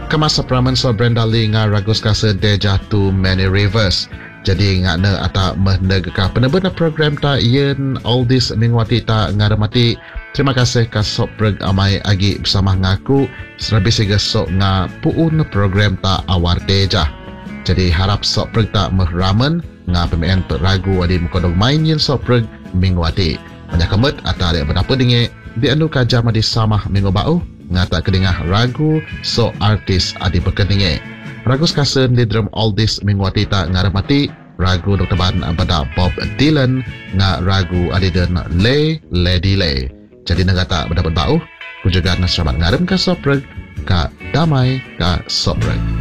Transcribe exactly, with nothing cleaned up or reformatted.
Kemasa pramen so Brenda Lee nga ragus kasa deja tu many rivers. Jadi ngakna ata mehnegaka penebena program ta yen all this mingwati ta ngaramati. Terima kasih ka sok preg amai agi bersama ngaku serabi siga sok nga puun program ta awar deja. Jadi harap sok preg ta mehramen nga pemain ragu adi mukodong main yen sok preg mingwati. Banyak kemet ata ada berapa dinge di anu kaja madi samah minggu bau nga tak kedengah ragu sok artis adi berkeninge. Ragu skasen di drum all this mingwati ta ngaramati ragu Doktor Ban pada Bob Dylan nga ragu adi dan Le Lady Le. Jadi negata berdapat bau ku juga nasramat ngarem ka sopreg ka damai ka sopreg.